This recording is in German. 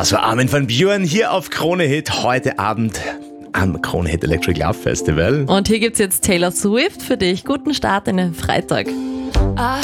Das war Armin van Buuren hier auf Krone Hit heute Abend am Krone Hit Electric Love Festival. Und hier gibt's jetzt Taylor Swift für dich. Guten Start in den Freitag.